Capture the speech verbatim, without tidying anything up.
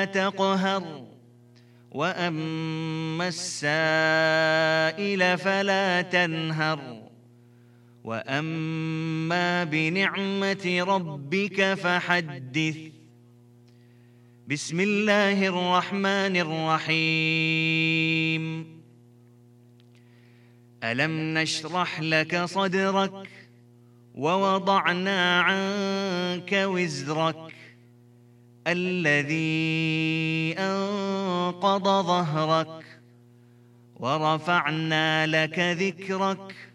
فلا تقهر وأما السائل فلا تنهر وأما بنعمة ربك فحدث. بسم الله الرحمن الرحيم. ألم نشرح لك صدرك ووضعنا عنك وزرك الذي أنقض ظهرك ورفعنا لك ذكرك